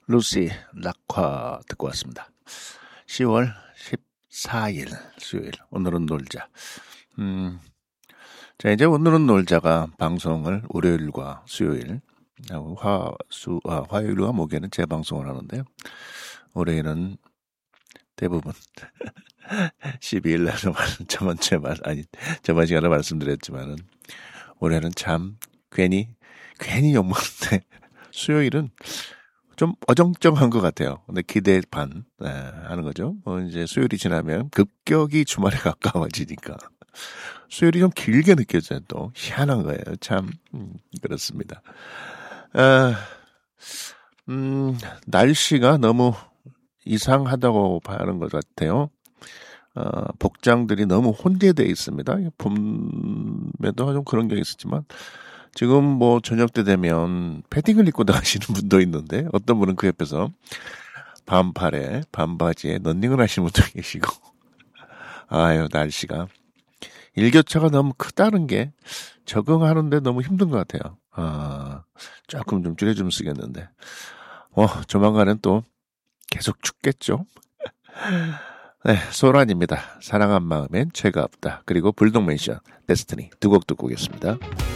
루시 낙화 듣고 왔습니다. 10월 14일 수요일. 오늘은 놀자. 자, 이제 오늘은 놀자가 방송을 월요일과 수요일, 화요일과 목요일은 재방송을 하는데요. 월요일은 대부분 12일 날 저번 시간에 말씀드렸지만은 올해는 참 괜히 욕먹는데 수요일은 좀 어정쩡한 것 같아요. 근데 기대 반 하는 거죠. 이제 수요일이 지나면 급격히 주말에 가까워지니까 수요일이 좀 길게 느껴져요. 또 희한한 거예요. 참 그렇습니다. 날씨가 너무 이상하다고 하는 것 같아요. 복장들이 너무 혼재되어 있습니다. 봄에도 좀 그런 게 있었지만 지금 뭐 저녁 때 되면 패딩을 입고 나가시는 분도 있는데 어떤 분은 그 옆에서 반팔에 반바지에 런닝을 하시는 분도 계시고 아유 날씨가 일교차가 너무 크다는 게 적응하는데 너무 힘든 것 같아요. 조금 좀 줄여주면 쓰겠는데 조만간은 또 계속 춥겠죠. 네, 소란입니다. 사랑한 마음엔 죄가 없다. 그리고 불독맨션 데스티니 두 곡 듣고 오겠습니다.